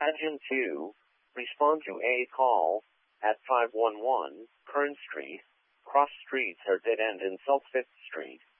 Agent 2, respond to a call at 511 Kern Street. Cross streets are dead end in South 5th Street.